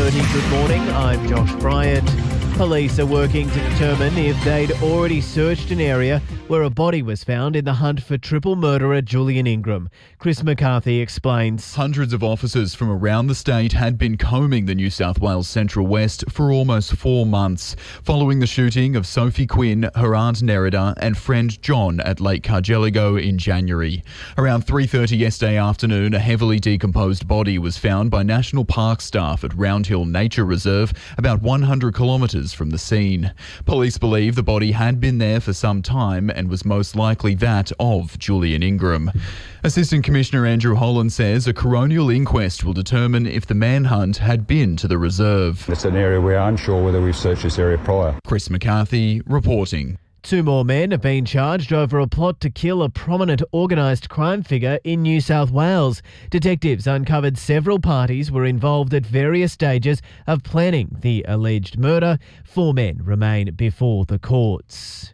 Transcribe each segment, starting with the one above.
7:30. Good morning, I'm Josh Bryant. Police are working to determine if they'd already searched an area where a body was found in the hunt for triple murderer Julian Ingram. Chris McCarthy explains. Hundreds of officers from around the state had been combing the New South Wales Central West for almost 4 months, following the shooting of Sophie Quinn, her aunt Nerida and friend John at Lake Cargelligo in January. Around 3:30 yesterday afternoon, a heavily decomposed body was found by National Park staff at Round Hill Nature Reserve, about 100 kilometres from the scene. Police believe the body had been there for some time and was most likely that of Julian Ingram. Assistant Commissioner Andrew Holland says a coronial inquest will determine if the manhunt had been to the reserve. It's an area we are unsure whether we've searched this area prior. Chris McCarthy reporting. 2 more men have been charged over a plot to kill a prominent organised crime figure in New South Wales. Detectives uncovered several parties were involved at various stages of planning the alleged murder. 4 men remain before the courts.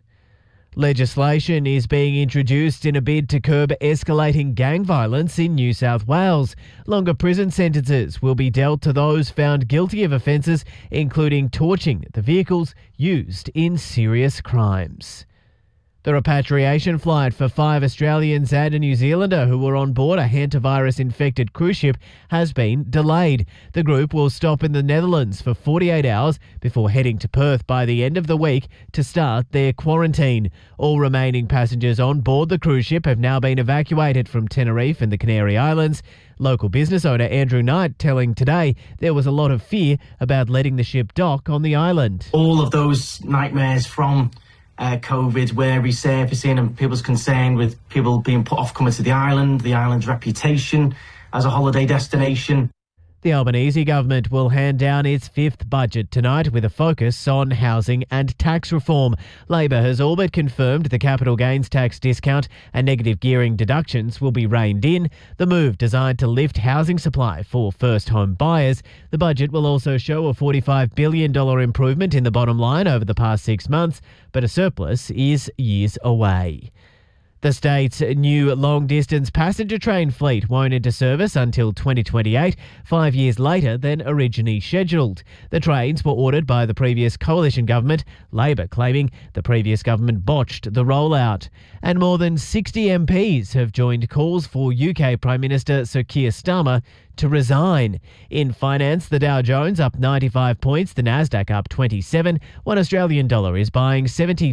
Legislation is being introduced in a bid to curb escalating gang violence in New South Wales. Longer prison sentences will be dealt to those found guilty of offences, including torching the vehicles used in serious crimes. The repatriation flight for 5 Australians and a New Zealander who were on board a hantavirus-infected cruise ship has been delayed. The group will stop in the Netherlands for 48 hours before heading to Perth by the end of the week to start their quarantine. All remaining passengers on board the cruise ship have now been evacuated from Tenerife and the Canary Islands. Local business owner Andrew Knight telling Today there was a lot of fear about letting the ship dock on the island. All of those nightmares from COVID were resurfacing, and people's concern with people being put off coming to the island's reputation as a holiday destination. The Albanese government will hand down its 5th budget tonight with a focus on housing and tax reform. Labor has all but confirmed the capital gains tax discount and negative gearing deductions will be reined in. The move designed to lift housing supply for first home buyers. The budget will also show a $45 billion improvement in the bottom line over the past 6 months, but a surplus is years away. The state's new long-distance passenger train fleet won't enter service until 2028, 5 years later than originally scheduled. The trains were ordered by the previous coalition government, Labor claiming the previous government botched the rollout. And more than 60 MPs have joined calls for UK Prime Minister Sir Keir Starmer to resign. In finance, the Dow Jones up 95 points, the Nasdaq up 27. $1 Australian dollar is buying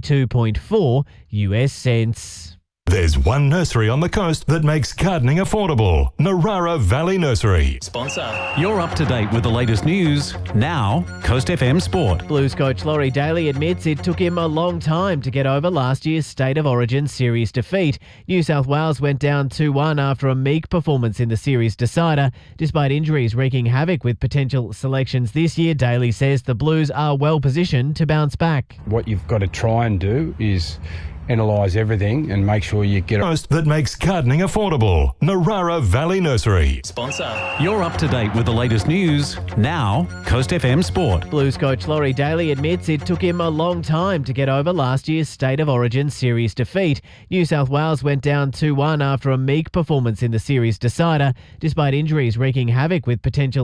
72.4 US cents. There's one nursery on the coast that makes gardening affordable. Narara Valley Nursery. Sponsor. You're up to date with the latest news. Now, Coast FM Sport. Blues coach Laurie Daly admits it took him a long time to get over last year's State of Origin series defeat. New South Wales went down 2-1 after a meek performance in the series decider. Despite injuries wreaking havoc with potential selections this year, Daly says the Blues are well positioned to bounce back. What you've got to try and do is analyse everything and make sure you get Coast that makes gardening affordable. Narara Valley Nursery. Sponsor. You're up to date with the latest news. Now, Coast FM Sport. Blues coach Laurie Daly admits it took him a long time to get over last year's State of Origin series defeat. New South Wales went down 2-1 after a meek performance in the series decider. Despite injuries wreaking havoc with potential